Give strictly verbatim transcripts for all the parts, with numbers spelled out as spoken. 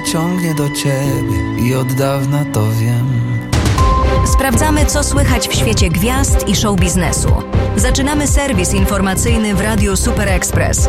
ciągnie do ciebie i od dawna to wiem. Sprawdzamy, co słychać w świecie gwiazd i show biznesu. Zaczynamy serwis informacyjny w Radiu Super Express.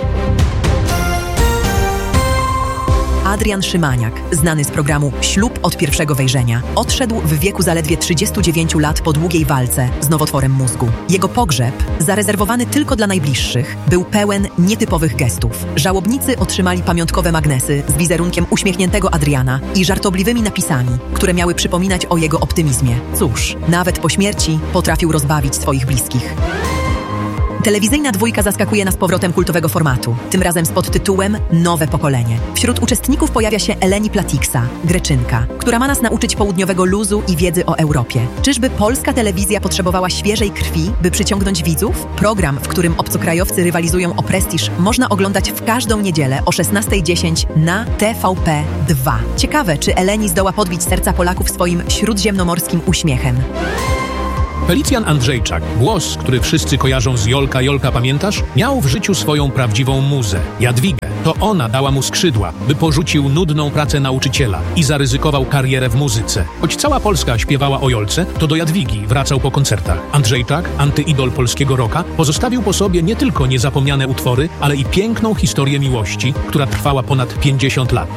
Adrian Szymaniak, znany z programu Ślub od pierwszego wejrzenia, odszedł w wieku zaledwie trzydziestu dziewięciu lat po długiej walce z nowotworem mózgu. Jego pogrzeb, zarezerwowany tylko dla najbliższych, był pełen nietypowych gestów. Żałobnicy otrzymali pamiątkowe magnesy z wizerunkiem uśmiechniętego Adriana i żartobliwymi napisami, które miały przypominać o jego optymizmie. Cóż, nawet po śmierci potrafił rozbawić swoich bliskich. Telewizyjna dwójka zaskakuje nas powrotem kultowego formatu, tym razem z podtytułem Nowe pokolenie. Wśród uczestników pojawia się Eleni Platiksa, Greczynka, która ma nas nauczyć południowego luzu i wiedzy o Europie. Czyżby polska telewizja potrzebowała świeżej krwi, by przyciągnąć widzów? Program, w którym obcokrajowcy rywalizują o prestiż, można oglądać w każdą niedzielę o szesnasta dziesięć na T V P dwa. Ciekawe, czy Eleni zdoła podbić serca Polaków swoim śródziemnomorskim uśmiechem. Felicjan Andrzejczak, głos, który wszyscy kojarzą z Jolka, Jolka pamiętasz? Miał w życiu swoją prawdziwą muzę, Jadwigę. To ona dała mu skrzydła, by porzucił nudną pracę nauczyciela i zaryzykował karierę w muzyce. Choć cała Polska śpiewała o Jolce, to do Jadwigi wracał po koncertach. Andrzejczak, antyidol polskiego rocka, pozostawił po sobie nie tylko niezapomniane utwory, ale i piękną historię miłości, która trwała ponad pięćdziesiąt lat.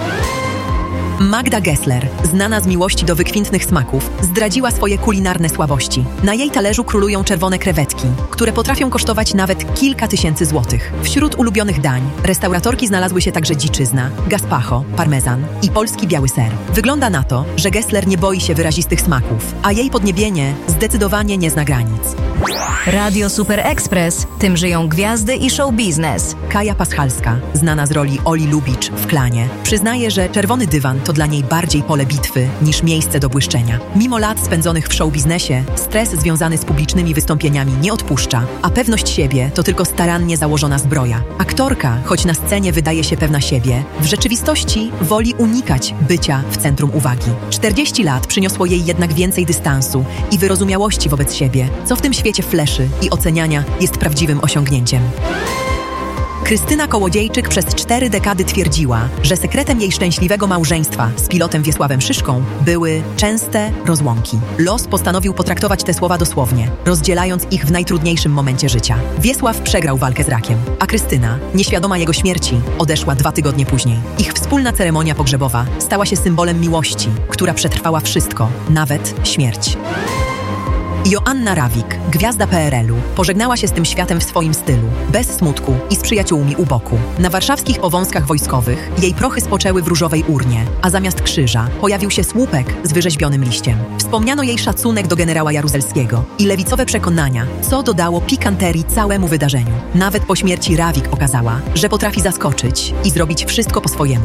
Magda Gessler, znana z miłości do wykwintnych smaków, zdradziła swoje kulinarne słabości. Na jej talerzu królują czerwone krewetki, które potrafią kosztować nawet kilka tysięcy złotych. Wśród ulubionych dań restauratorki znalazły się także dziczyzna, gazpacho, parmezan i polski biały ser. Wygląda na to, że Gessler nie boi się wyrazistych smaków, a jej podniebienie zdecydowanie nie zna granic. Radio Super Express, tym żyją gwiazdy i show biznes. Kaja Paschalska, znana z roli Oli Lubicz w Klanie, przyznaje, że czerwony dywan to dla niej bardziej pole bitwy niż miejsce do błyszczenia. Mimo lat spędzonych w show biznesie, stres związany z publicznymi wystąpieniami nie odpuszcza, a pewność siebie to tylko starannie założona zbroja. Aktorka, choć na scenie wydaje się pewna siebie, w rzeczywistości woli unikać bycia w centrum uwagi. czterdzieści lat przyniosło jej jednak więcej dystansu i wyrozumiałości wobec siebie, co w tym świecie fleszy i oceniania jest prawdziwym osiągnięciem. Krystyna Kołodziejczyk przez cztery dekady twierdziła, że sekretem jej szczęśliwego małżeństwa z pilotem Wiesławem Szyszką były częste rozłąki. Los postanowił potraktować te słowa dosłownie, rozdzielając ich w najtrudniejszym momencie życia. Wiesław przegrał walkę z rakiem, a Krystyna, nieświadoma jego śmierci, odeszła dwa tygodnie później. Ich wspólna ceremonia pogrzebowa stała się symbolem miłości, która przetrwała wszystko, nawet śmierć. Joanna Rawik, gwiazda P R L u, pożegnała się z tym światem w swoim stylu, bez smutku i z przyjaciółmi u boku. Na warszawskich powązkach wojskowych jej prochy spoczęły w różowej urnie, a zamiast krzyża pojawił się słupek z wyrzeźbionym liściem. Wspomniano jej szacunek do generała Jaruzelskiego i lewicowe przekonania, co dodało pikanterii całemu wydarzeniu. Nawet po śmierci Rawik pokazała, że potrafi zaskoczyć i zrobić wszystko po swojemu.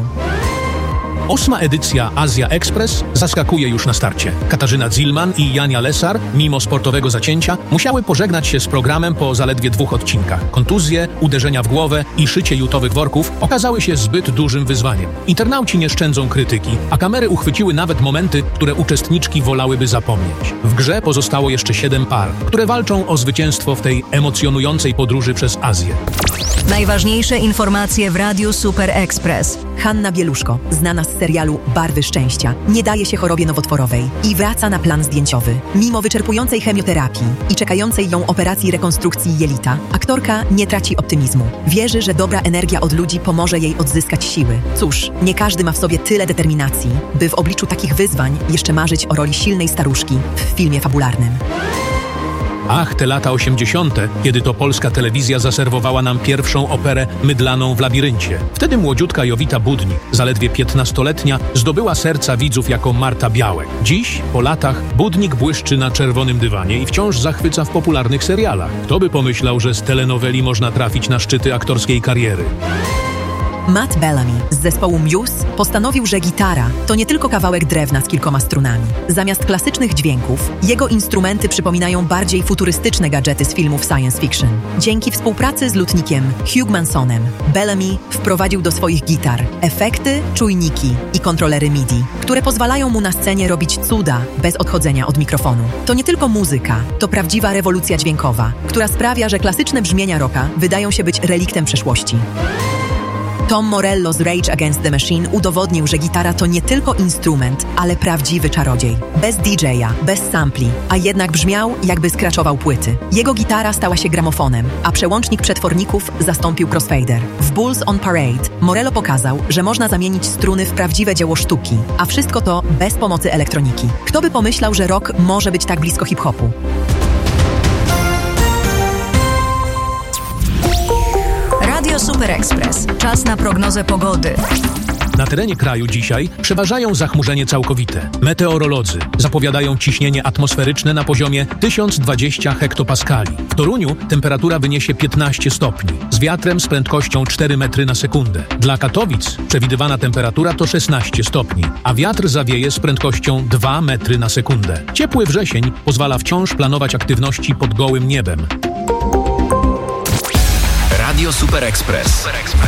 Ósma edycja Azja Express zaskakuje już na starcie. Katarzyna Zilman i Jania Lesar, mimo sportowego zacięcia, musiały pożegnać się z programem po zaledwie dwóch odcinkach. Kontuzje, uderzenia w głowę i szycie jutowych worków okazały się zbyt dużym wyzwaniem. Internauci nie szczędzą krytyki, a kamery uchwyciły nawet momenty, które uczestniczki wolałyby zapomnieć. W grze pozostało jeszcze siedem par, które walczą o zwycięstwo w tej emocjonującej podróży przez Azję. Najważniejsze informacje w Radiu Super Express. Hanna Bieluszko, znana z serialu Barwy Szczęścia, nie daje się chorobie nowotworowej i wraca na plan zdjęciowy. Mimo wyczerpującej chemioterapii i czekającej ją operacji rekonstrukcji jelita, aktorka nie traci optymizmu. Wierzy, że dobra energia od ludzi pomoże jej odzyskać siły. Cóż, nie każdy ma w sobie tyle determinacji, by w obliczu takich wyzwań jeszcze marzyć o roli silnej staruszki w filmie fabularnym. Ach, te lata osiemdziesiąte, kiedy to polska telewizja zaserwowała nam pierwszą operę Mydlaną w labiryncie. Wtedy młodziutka Jowita Budnik, zaledwie piętnastoletnia, zdobyła serca widzów jako Marta Białek. Dziś, po latach, Budnik błyszczy na czerwonym dywanie i wciąż zachwyca w popularnych serialach. Kto by pomyślał, że z telenoweli można trafić na szczyty aktorskiej kariery? Matt Bellamy z zespołu Muse postanowił, że gitara to nie tylko kawałek drewna z kilkoma strunami. Zamiast klasycznych dźwięków, jego instrumenty przypominają bardziej futurystyczne gadżety z filmów science fiction. Dzięki współpracy z lutnikiem Hugh Mansonem, Bellamy wprowadził do swoich gitar efekty, czujniki i kontrolery M I D I, które pozwalają mu na scenie robić cuda bez odchodzenia od mikrofonu. To nie tylko muzyka, to prawdziwa rewolucja dźwiękowa, która sprawia, że klasyczne brzmienia rocka wydają się być reliktem przeszłości. Tom Morello z Rage Against the Machine udowodnił, że gitara to nie tylko instrument, ale prawdziwy czarodziej. Bez D J a, bez sampli, a jednak brzmiał, jakby skraczował płyty. Jego gitara stała się gramofonem, a przełącznik przetworników zastąpił crossfader. W Bulls on Parade Morello pokazał, że można zamienić struny w prawdziwe dzieło sztuki, a wszystko to bez pomocy elektroniki. Kto by pomyślał, że rock może być tak blisko hip-hopu? Radio Super Express. Czas na prognozę pogody. Na terenie kraju dzisiaj przeważają zachmurzenie całkowite. Meteorolodzy zapowiadają ciśnienie atmosferyczne na poziomie tysiąc dwadzieścia hektopaskali. W Toruniu temperatura wyniesie piętnaście stopni, z wiatrem z prędkością cztery metry na sekundę. Dla Katowic przewidywana temperatura to szesnaście stopni, a wiatr zawieje z prędkością dwa metry na sekundę. Ciepły wrzesień pozwala wciąż planować aktywności pod gołym niebem. Radio Super Express.